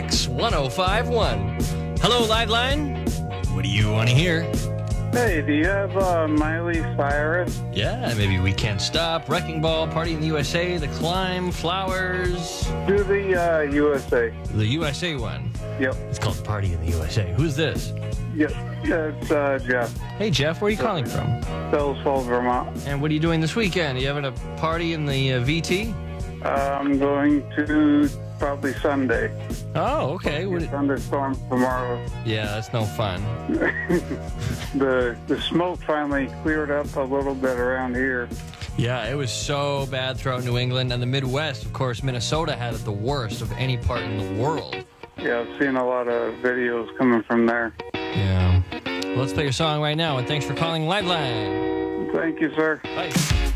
Mix 1051. Hello, Liveline. What do you want to hear? Hey, do you have Miley Cyrus? Yeah, maybe We Can't Stop, Wrecking Ball, Party in the USA, The Climb, Flowers. Do the USA. The USA one. Yep. It's called Party in the USA. Who's this? Yep. It's Jeff. Hey, Jeff, where are you calling from? Bells Falls, Vermont. And what are you doing this weekend? Are you having a party in the VT? I'm going to probably Sunday. Oh, okay. Thunderstorm tomorrow. Yeah, that's no fun. The smoke finally cleared up a little bit around here. Yeah, it was so bad throughout New England and the Midwest. Of course, Minnesota had it the worst of any part in the world. Yeah, I've seen a lot of videos coming from there. Yeah. Well, let's play your song right now, and thanks for calling Liveline. Thank you, sir. Bye.